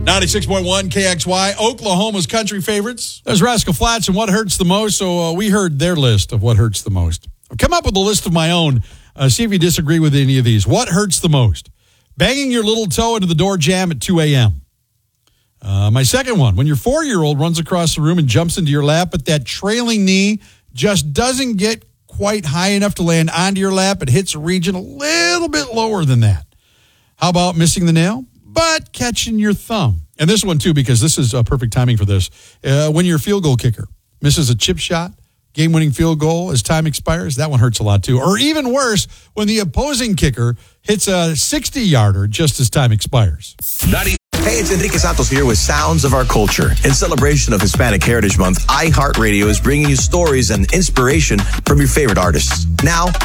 96.1 KXY, Oklahoma's country favorites. There's Rascal Flatts and What Hurts the Most. So we heard their list of what hurts the most. I've come up with a list of my own. See if you disagree with any of these. What hurts the most? Banging your little toe into the door jamb at 2 a.m. My second one, when your 4-year-old runs across the room and jumps into your lap, but that trailing knee just doesn't get quite high enough to land onto your lap. It hits a region a little bit lower than that. How about missing the nail, but catching your thumb? And this one, too, because this is perfect timing for this. When your field goal kicker misses a chip shot, game-winning field goal as time expires, that one hurts a lot, too. Or even worse, when the opposing kicker hits a 60-yarder just as time expires. Hey, it's Enrique Santos here with Sounds of Our Culture. In celebration of Hispanic Heritage Month, iHeartRadio is bringing you stories and inspiration from your favorite artists. Now,